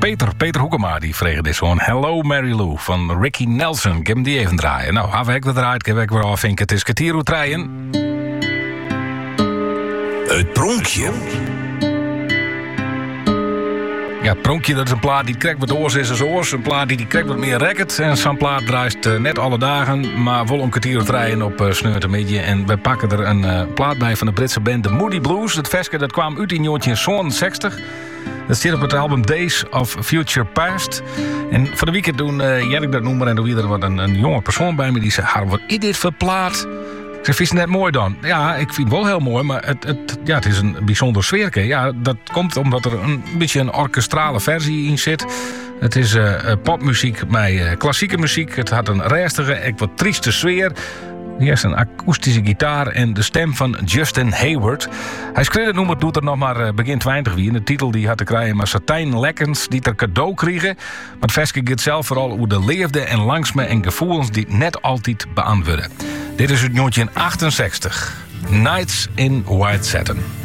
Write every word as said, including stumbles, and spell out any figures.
Peter, Peter Hoekema, die vreeg dit zo'n Hello Mary Lou van Ricky Nelson. Ik heb hem die even draaien. Nou, have ik dat draait, ik heb ik weer al vind het is kwartier draaien. Het pronkje. Ja, Pronkje, dat is een plaat die krijgt wat oors is als oors. Een plaat die, die krijgt wat meer record. En zo'n plaat draait uh, net alle dagen, maar vol een kwartier draaien op uh, Sneurtemidje. En we pakken er een uh, plaat bij van de Britse band The Moody Blues. Dat versje dat kwam uit in negentien zevenenzestig. Dat zit op het album Days of Future Past. En voor de weekend doen uh, Jerk dat noemen en doe er wat een, een jonge persoon bij me die zei: wat is dit voor plaat? Ik zeg, vind je het net mooi dan? Ja, ik vind het wel heel mooi, maar het, het, ja, het is een bijzonder sfeerke. Ja, dat komt omdat er een beetje een orkestrale versie in zit. Het is uh, popmuziek met uh, klassieke muziek. Het had een rustige, echt wat trieste sfeer. Hier is een akoestische gitaar en de stem van Justin Hayward. Hij schreef het nummer, doet er nog maar uh, begin twintig wie. En de titel die had te krijgen maar Satijn Lekkens die er cadeau kregen. Maar het versje gaat zelf vooral hoe de leefde en langsme en gevoelens die net altijd beantwoorden. Dit is het negentien achtenzestig. Nights in White Satin.